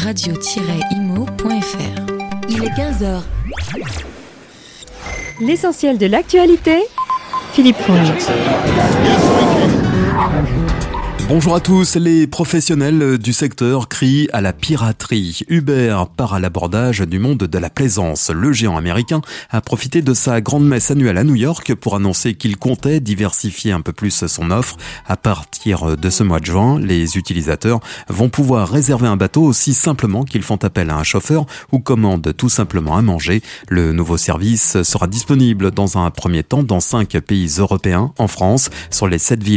radio-imo.fr. Il est 15h. L'essentiel de l'actualité, Philippe Fournier. Bonjour à tous, les professionnels du secteur crient à la piraterie. Uber part à l'abordage du monde de la plaisance. Le géant américain a profité de sa grande messe annuelle à New York pour annoncer qu'il comptait diversifier un peu plus son offre. À partir de ce mois de juin, les utilisateurs vont pouvoir réserver un bateau aussi simplement qu'ils font appel à un chauffeur ou commandent tout simplement à manger. Le nouveau service sera disponible dans un premier temps dans 5 pays européens, en France, sur les 7 villes